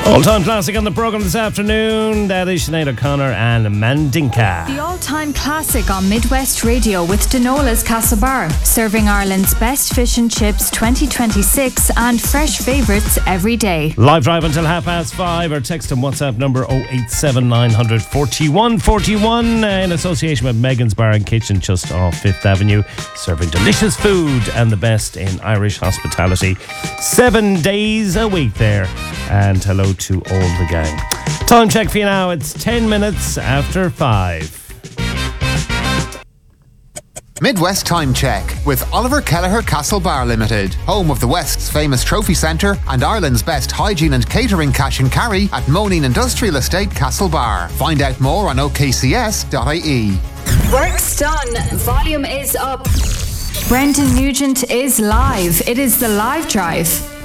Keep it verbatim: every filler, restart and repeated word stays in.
All-time classic on the programme this afternoon. That is Sinead O'Connor and Mandinka. The all-time classic on Midwest Radio with Denola's Castlebar, serving Ireland's best fish and chips twenty twenty-six and fresh favourites every day. Live drive until half past five, or text and WhatsApp number oh eight seven nine hundred forty-one forty-one uh, in association with Megan's Bar and Kitchen just off Fifth Avenue, serving delicious food and the best in Irish hospitality. Seven days a week there. And hello to all the gang. Time check for you now. It's ten minutes after five. Midwest Time Check with Oliver Kelleher Castlebar Limited, home of the West's famous trophy centre and Ireland's best hygiene and catering cash and carry at Moneen Industrial Estate, Castlebar. Find out more on o k c s dot i e. Work's done. Volume is up. Brendan Nugent is live. It is the Live Drive.